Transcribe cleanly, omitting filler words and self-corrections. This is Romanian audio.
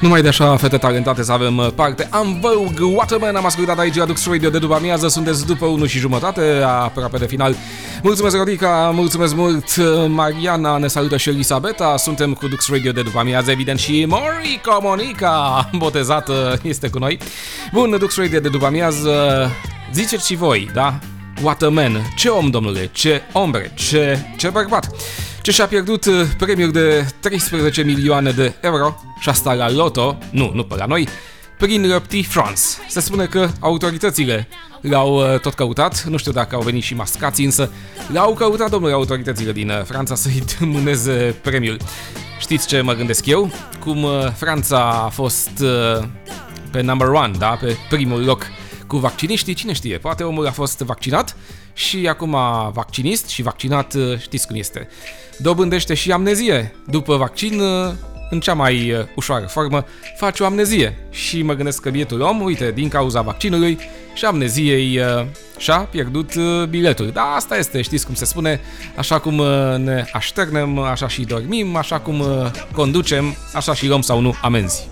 Numai de așa fete talentate să avem parte. Am Vogue, Waterman, am ascultat aici la Dux Radio de după amiază. Sunteți după 1:30, aproape de final. Mulțumesc, Rodica, mulțumesc mult, Mariana, ne salută și Elisabeta. Suntem cu Dux Radio de după amiază, evident, și Monica, botezată, este cu noi. Bun, Dux Radio de după amiază, ziceți și voi, da? Waterman, ce om, domnule, ce ombre, ce bărbat. Ce și-a pierdut premiul de 13 milioane de euro, și asta la loto, nu pe la noi, prin răpti France. Se spune că autoritățile l-au tot căutat, nu știu dacă au venit și mascații, însă l-au căutat, domnule, autoritățile din Franța să-i mâneze premiul. Știți ce mă gândesc eu? Cum Franța a fost pe number one, da? Pe primul loc cu vacciniștii, cine știe, poate omul a fost vaccinat și acum vaccinist și vaccinat, știți cum este, dobândește și amnezie. După vaccin, în cea mai ușoară formă, face o amnezie. Și mă gândesc că bietul om, uite, din cauza vaccinului și amneziei și-a pierdut biletul. Da, asta este, știți cum se spune, așa cum ne așternem, așa și dormim, așa cum conducem, așa și luăm sau nu amenzi.